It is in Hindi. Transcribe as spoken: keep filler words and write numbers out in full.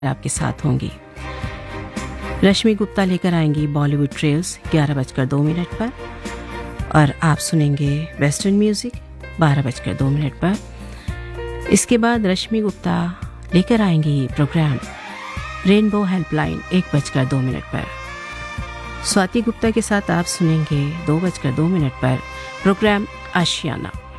आपके साथ होंगी। रश्मि गुप्ता लेकर आएंगी बॉलीवुड ट्रेल्स ग्यारह बजकर दो मिनट पर और आप सुनेंगे वेस्टर्न म्यूजिक बारह बजकर दो मिनट पर। इसके बाद रश्मि गुप्ता लेकर आएंगी प्रोग्राम रेनबो हेल्पलाइन एक बजकर दो मिनट पर। स्वाति गुप्ता के साथ आप सुनेंगे दो बजकर दो मिनट पर प्रोग्राम आशियाना।